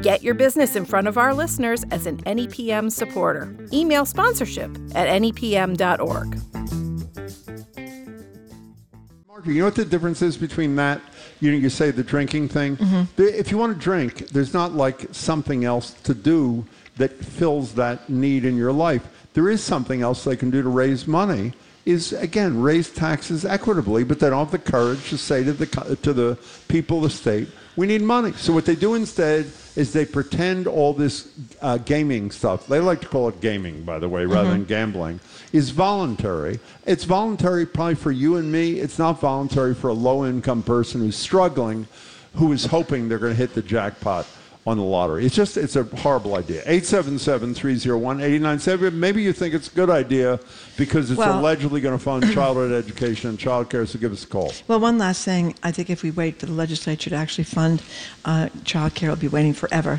Get your business in front of our listeners as an NEPM supporter. Email sponsorship@nepm.org. You know what the difference is between that, you say the drinking thing? Mm-hmm. If you want to drink, there's not like something else to do that fills that need in your life. There is something else they can do to raise money, is, again, raise taxes equitably, but they don't have the courage to say to the people of the state, we need money. So what they do instead is they pretend all this gaming stuff, they like to call it gaming, by the way, rather than gambling, is voluntary. It's voluntary probably for you and me. It's not voluntary for a low-income person who's struggling, who is hoping they're going to hit the jackpot on the lottery. It's a horrible idea. 877-301-8970. Maybe you think it's a good idea because it's allegedly going to fund childhood education and child care, so give us a call. Well, one last thing. I think if we wait for the legislature to actually fund child care, we'll be waiting forever.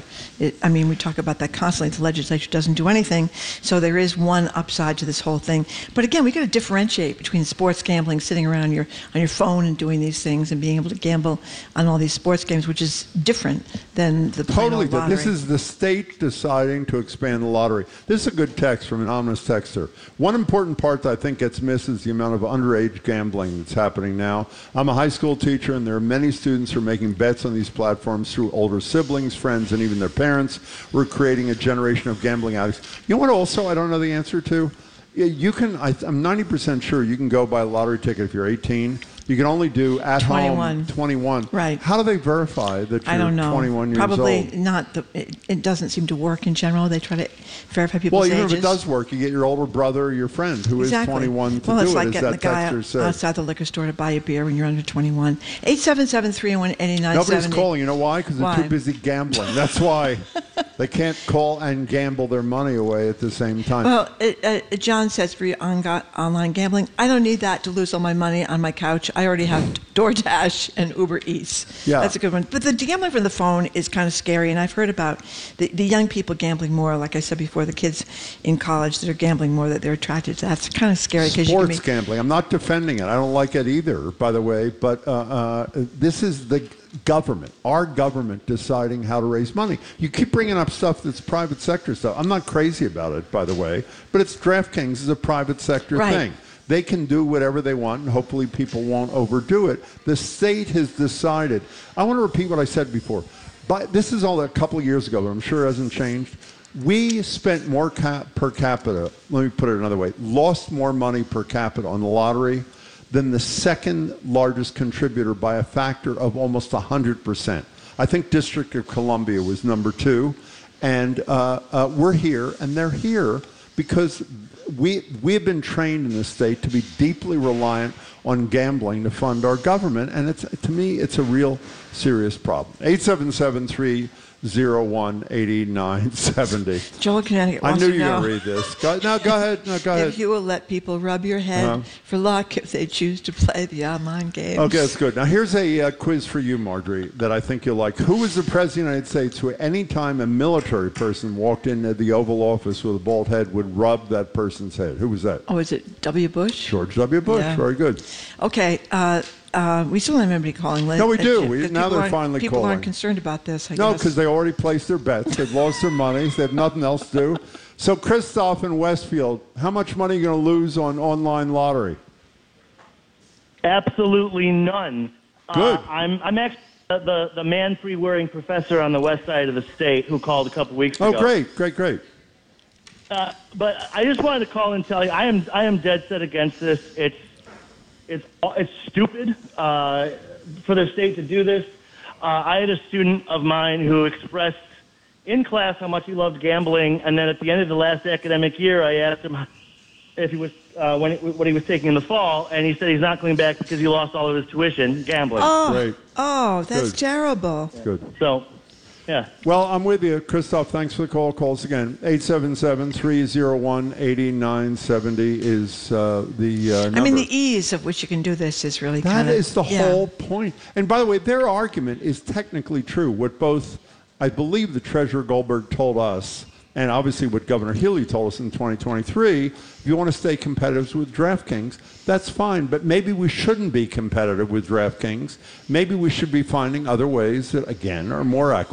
We talk about that constantly. The legislature doesn't do anything, so there is one upside to this whole thing. But again, we got to differentiate between sports gambling, sitting around on your phone and doing these things, and being able to gamble on all these sports games, which is different than the totally. This is the state deciding to expand the lottery. This is a good text from an anonymous texter. One important part that I think gets missed is the amount of underage gambling that's happening now. I'm a high school teacher, and there are many students who are making bets on these platforms through older siblings, friends, and even their parents. We're creating a generation of gambling addicts. You know what also I don't know the answer to? You can. I'm 90% sure you can go buy a lottery ticket if you're 18. You can only do at 21. home 21. Right. How do they verify that you're 21 years Probably old? not. It doesn't seem to work in general. They try to verify people's ages. Well, even if it does work, you get your older brother or your friend who is 21 to do it's like it, getting the guy outside the liquor store to buy a beer when you're under 21. 877-301-8970. Nobody's calling. You know why? Because they're too busy gambling. That's why. They can't call and gamble their money away at the same time. Well, John says for online gambling, I don't need that to lose all my money on my couch. I already have DoorDash and Uber Eats. Yeah. That's a good one. But the gambling from the phone is kind of scary, and I've heard about the young people gambling more. Like I said before, the kids in college that are gambling more, that they're attracted to. That's kind of scary. Sports gambling. I'm not defending it. I don't like it either, by the way. But this is the government, our government, deciding how to raise money. You keep bringing up stuff that's private sector stuff. I'm not crazy about it, by the way, but it's DraftKings is a private sector thing. They can do whatever they want, and hopefully people won't overdo it. The state has decided. I want to repeat what I said before. This is all a couple of years ago, but I'm sure it hasn't changed. We spent more per capita, let me put it another way, lost more money per capita on the lottery than the second largest contributor by a factor of almost 100%. I think District of Columbia was number 2. And we're here, and they're here because we have been trained in this state to be deeply reliant on gambling to fund our government, and to me, it's a real serious problem. 877-301-8970. Joel, Connecticut I wants knew to you were know. going to read this. Go ahead. If you will let people rub your head for luck if they choose to play the online games. Okay, that's good. Now, here's a quiz for you, Marjorie, that I think you'll like. Who was the President of the United States who, any time a military person walked into the Oval Office with a bald head, would rub that person's head? Who was that? Oh, is it W. Bush? George W. Bush. Yeah. Very good. Okay. We still don't have anybody calling. No, we do. Now they're finally calling. People aren't concerned about this, I guess. No, because they already placed their bets. They've lost their money. They have nothing else to do. So, Christoph in Westfield, how much money are you going to lose on online lottery? Absolutely none. Good. I'm actually the man-free wearing professor on the west side of the state who called a couple weeks ago. Oh, great. But I just wanted to call and tell you, I am dead set against this. It's stupid for the state to do this. I had a student of mine who expressed in class how much he loved gambling, and then at the end of the last academic year, I asked him if he was what he was taking in the fall, and he said he's not going back because he lost all of his tuition gambling. That's terrible. Good. So, yeah. Well, I'm with you, Christoph. Thanks for the call. Call us again. 877-301-8970 is the number. I mean, the ease of which you can do this is really That is the whole point. And by the way, their argument is technically true. What both, I believe the Treasurer Goldberg told us, and obviously what Governor Healy told us in 2023, if you want to stay competitive with DraftKings, that's fine. But maybe we shouldn't be competitive with DraftKings. Maybe we should be finding other ways that, again, are more equitable.